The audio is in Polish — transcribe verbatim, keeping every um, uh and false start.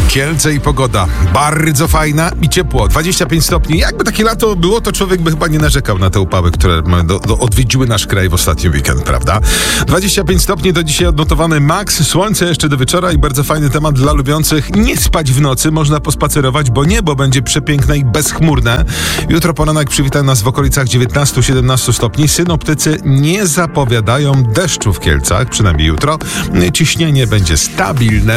Kielce i pogoda bardzo fajna i ciepło, dwadzieścia pięć stopni. Jakby takie lato było, to człowiek by chyba nie narzekał na te upały, które do, do odwiedziły nasz kraj w ostatni weekend, prawda? dwadzieścia pięć stopni do dzisiaj odnotowany maks, słońce jeszcze do wieczora i bardzo fajny temat dla lubiących nie spać w nocy. Można pospacerować, bo niebo będzie przepiękne i bezchmurne. Jutro poranek przywita nas w okolicach dziewiętnaście siedemnaście stopni. Synoptycy nie zapowiadają deszczu w Kielcach, przynajmniej jutro. Ciśnienie będzie stabilne.